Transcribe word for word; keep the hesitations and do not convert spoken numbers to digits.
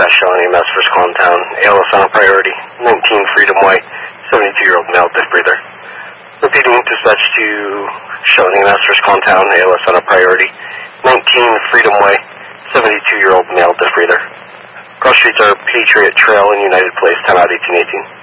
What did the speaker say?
dispatch Sean A. Mass First Clowntown, A L S on a priority, nineteen Freedom Way, seventy-two-year-old male deaf breather. Repeating, dispatch to Sean A. Mass First Clowntown, A L S on a priority, nineteen Freedom Way, seventy-two-year-old male deaf breather. Cross streets are Patriot Trail and United Place, time out eighteen eighteen.